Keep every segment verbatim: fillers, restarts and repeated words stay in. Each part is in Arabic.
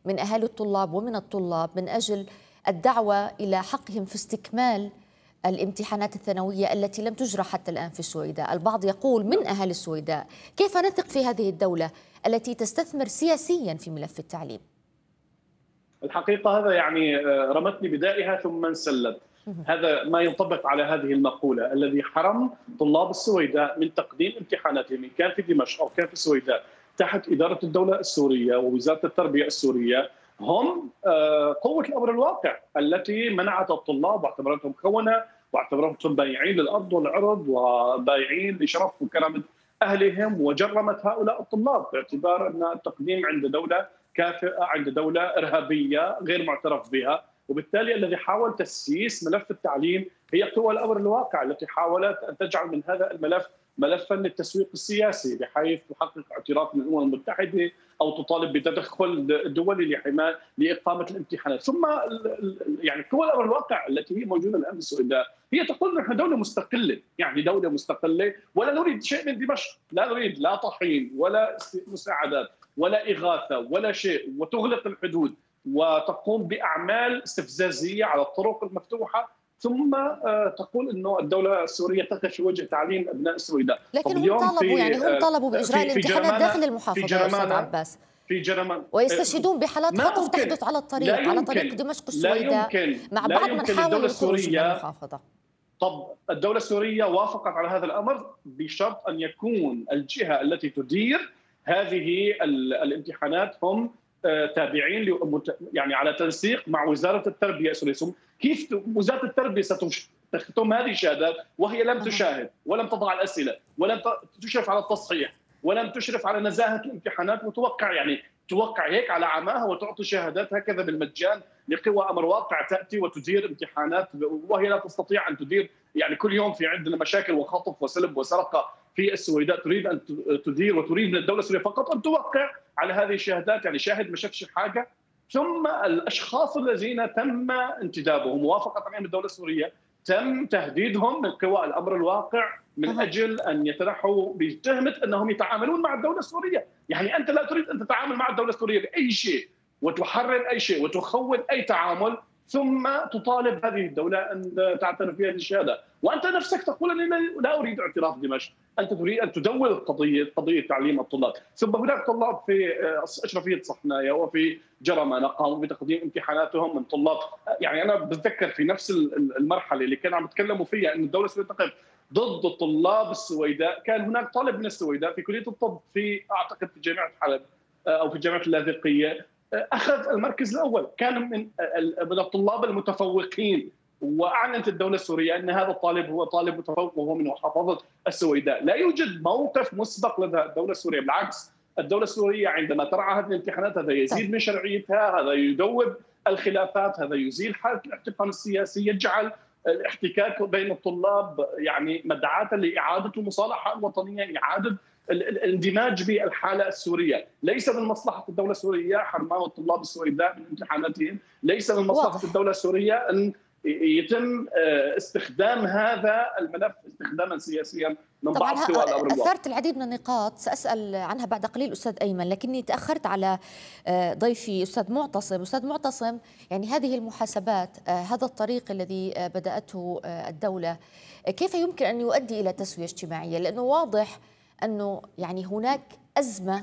من أهالي الطلاب ومن الطلاب من أجل الدعوة إلى حقهم في استكمال الامتحانات الثانوية التي لم تجرى حتى الآن في السويداء. البعض يقول من أهالي السويداء: كيف نثق في هذه الدولة التي تستثمر سياسيا في ملف التعليم؟ الحقيقة هذا يعني رمتني بدائها ثم انسلت. هذا ما ينطبق على هذه المقولة: الذي حرم طلاب السويداء من تقديم امتحاناتهم إن كان في دمشق أو كان في السويداء تحت إدارة الدولة السورية ووزارة التربية السورية هم قوة الأمر الواقع التي منعت الطلاب واعتبرتهم خونة واعتبرتهم بايعين للأرض والعرض وبايعين لشرف وكرامة أهلهم، وجرمت هؤلاء الطلاب باعتبار أن التقديم عند دولة كافئة، عند دولة إرهابية غير معترف بها. وبالتالي الذي حاول تسييس ملف التعليم هي قوى الأمر الواقع التي حاولت أن تجعل من هذا الملف ملفا للتسويق السياسي بحيث تحقق اعتراف من الأمم المتحدة أو تطالب بتدخل دولي لحماية لإقامة الامتحانات. ثم يعني قوى الأمر الواقع التي هي موجودة الآن في السويداء هي تقول نحن دولة مستقلة، يعني دولة مستقلة ولا نريد شيء من دمشق، لا نريد لا طحين ولا مساعدات ولا إغاثة ولا شيء، وتغلق الحدود وتقوم بأعمال استفزازية على الطرق المفتوحة، ثم تقول انه الدوله السوريه تقف في وجه تعليم ابناء السويداء. لكن هم طالبوا يعني هم طالبوا باجراء الامتحانات داخل المحافظه يا استاذ عباس، في جرمان ويستشهدون بحالات خطف تحدث على الطريق على طريق دمشق السويداء مع بعض من حاول الخروج من المحافظه. طب الدوله السوريه وافقت على هذا الامر بشرط ان يكون الجهه التي تدير هذه الامتحانات هم تابعين يعني على تنسيق مع وزاره التربيه السوريه. كيف وزاره التربيه ستختم هذه الشهادات وهي لم تشاهد ولم تضع الاسئله ولم تشرف على التصحيح ولم تشرف على نزاهه الامتحانات، وتوقع يعني توقع هيك على عماها وتعطي شهادات هكذا بالمجان لقوى امر واقع تاتي وتدير امتحانات وهي لا تستطيع ان تدير؟ يعني كل يوم في عندنا مشاكل وخطف وسلب وسرقه في السويداء، تريد ان تدير وتريد من الدوله السوريه فقط ان توقع على هذه الشهادات، يعني شاهد ما شافش حاجه. ثم الاشخاص الذين تم انتدابهم موافقه عليهم الدوله السوريه تم تهديدهم من قوى الامر الواقع من اجل ان يتنحوا بتهمه انهم يتعاملون مع الدوله السوريه. يعني انت لا تريد ان تتعامل مع الدوله السوريه باي شيء وتحرر اي شيء وتخون اي تعامل، ثم تطالب هذه الدوله ان تعترف بهذه الشهاده، وانت نفسك تقول انني لا اريد اعتراف دمشق، انت تريد ان تدول القضيه قضيه تعليم الطلاب. ثم هناك طلاب في اشرفيه صحنايا وفي جرمانة قاموا بتقديم امتحاناتهم من طلاب، يعني انا بتذكر في نفس المرحله اللي كانوا عم يتكلموا فيها ان الدوله السوريه تقف ضد الطلاب السويداء، كان هناك طالب من السويداء في كليه الطب في اعتقد في جامعه حلب او في جامعه اللاذقيه اخذ المركز الاول، كان من من الطلاب المتفوقين، واعلنت الدوله السوريه ان هذا الطالب هو طالب متفوق وهو من محافظه السويداء. لا يوجد موقف مسبق لدى الدوله السوريه، بالعكس الدوله السوريه عندما ترعى هذه الامتحانات هذا يزيد من شرعيتها، هذا يذوب الخلافات، هذا يزيل حاله الاحتقان السياسي، يجعل الاحتكاك بين الطلاب يعني مدعاة لاعاده المصالحه الوطنيه، اعاده الاندماج بالحاله السوريه. ليس من مصلحه الدوله السوريه حرمان الطلاب السويداء من امتحاناتهم، ليس من مصلحه الدوله السوريه ان يتم استخدام هذا الملف استخداما سياسيا من بعض قوى الامر الواقع. اثرت العديد من النقاط ساسال عنها بعد قليل استاذ ايمن، لكني تاخرت على ضيفي استاذ معتصم. استاذ معتصم، يعني هذه المحاسبات، هذا الطريق الذي بداته الدوله، كيف يمكن ان يؤدي الى تسويه اجتماعيه؟ لانه واضح انه يعني هناك ازمه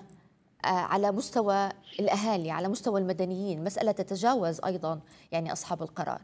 على مستوى الاهالي، على مستوى المدنيين، مساله تتجاوز ايضا يعني اصحاب القرار.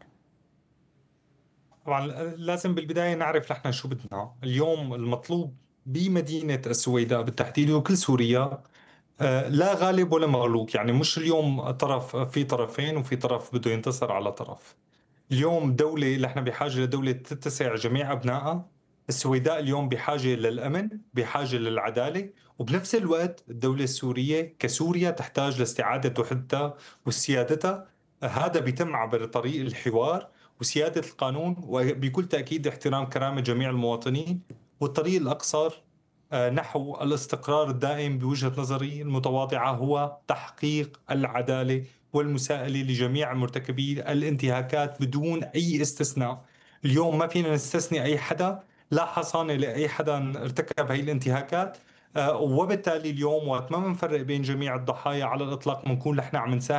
طبعا لازم بالبداية نعرف نحن شو بدنا. اليوم المطلوب بمدينة السويداء بالتحديد وكل سوريا لا غالب ولا مغلوب، يعني مش اليوم طرف في طرفين وفي طرف بده ينتصر على طرف. اليوم دولة اللي احنا بحاجة لدولة تتسع جميع أبنائها. السويداء اليوم بحاجة للأمن، بحاجة للعدالة، وبنفس الوقت الدولة السورية كسوريا تحتاج لاستعادة وحدتها وسيادتها. هذا بيتم عبر طريق الحوار وسيادة القانون، وبكل تأكيد احترام كرامة جميع المواطنين. والطريق الأقصر نحو الاستقرار الدائم بوجهة نظري المتواضعة هو تحقيق العدالة والمساءلة لجميع مرتكبي الانتهاكات بدون أي استثناء. اليوم ما فينا نستثني أي حدا، لا حصانة لأي حدا ارتكب هاي الانتهاكات، وبالتالي اليوم وقت ما بنفرق بين جميع الضحايا على الإطلاق بنكون نحن عم نساهم